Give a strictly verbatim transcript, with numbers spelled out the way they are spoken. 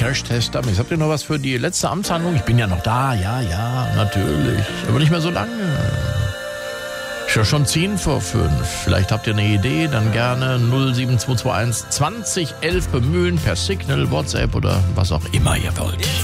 Crash-Tester. Habt ihr noch was für die letzte Amtshandlung? Ich bin ja noch da, ja, ja, natürlich. Aber nicht mehr so lange. Ich höre schon zehn vor fünf. Vielleicht habt ihr eine Idee, dann gerne null sieben zwei zwei eins zwanzig elf bemühen per Signal, WhatsApp oder was auch immer ihr wollt.